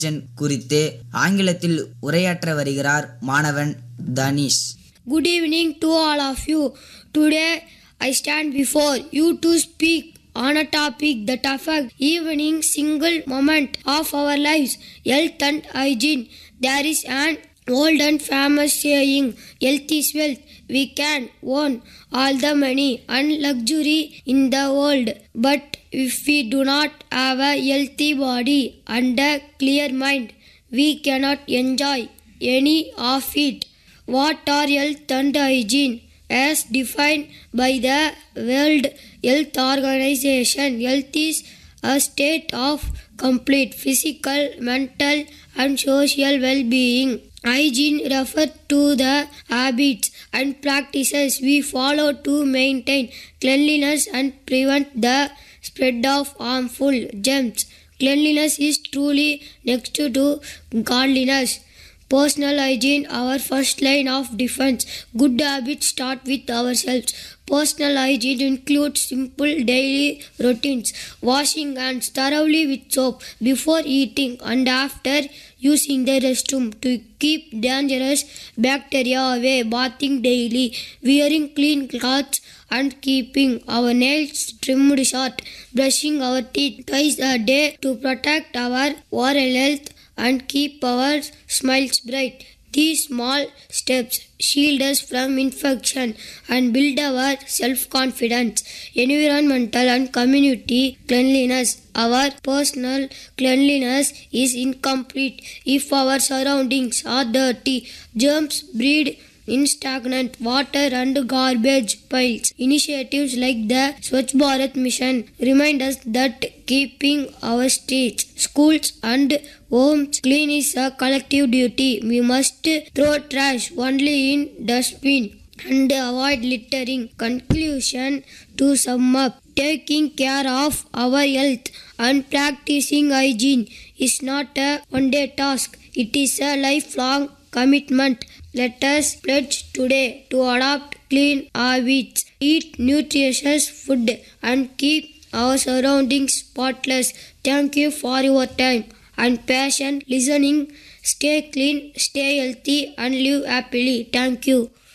குறித்து ஆங்கிலத்தில் உரையாற்ற வருகிறார் மாணவன் Tanishq. Good evening to all of you. Today I stand before you to speak on a topic that affects evening single moment of our lives, health and hygiene. There is an old and famous saying, health is wealth. We can own all the money and luxury in the world, but if we do not have a healthy body and a clear mind, we cannot enjoy any of it. What are health and hygiene? As defined by the World Health Organization, health is a state of complete physical, mental, and social well-being. Hygiene refers to the habits and practices we follow to maintain cleanliness and prevent the spread of harmful germs. Cleanliness is truly next to godliness. Personal hygiene, our first line of defense. Good habits start with ourselves. Personal hygiene includes simple daily routines, washing hands thoroughly with soap before eating and after using the restroom to keep dangerous bacteria away, bathing daily, wearing clean clothes and keeping our nails trimmed short, brushing our teeth twice a day to protect our oral health and keep our smiles bright. These small steps shield us from infection and build our self-confidence. Environmental and community cleanliness. Our personal cleanliness is incomplete if our surroundings are dirty. Germs breed in stagnant water and garbage piles. Initiatives like the Swachh Bharat Mission remind us that keeping our streets, schools and homes clean is a collective duty. We must throw trash only in dustbin and avoid littering. Conclusion to sum up, taking care of our health and practicing hygiene is not a one-day task. It is a lifelong commitment. Let us pledge today to adopt clean habits, eat nutritious food and keep our surroundings spotless. Thank you for your time and passion listening. Stay clean, stay healthy and live happily. Thank you.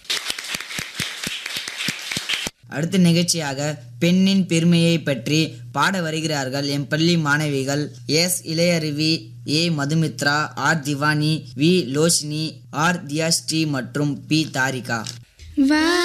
அடுத்த நிகழ்ச்சியாக பெண்ணின் பெருமையை பற்றி பாட வருகிறார்கள் M பள்ளி மாணவிகள் S இளையருவி, A Madhumithra, R diwani, we Loshini, R Dhiyasree மற்றும் பி தாரிகா.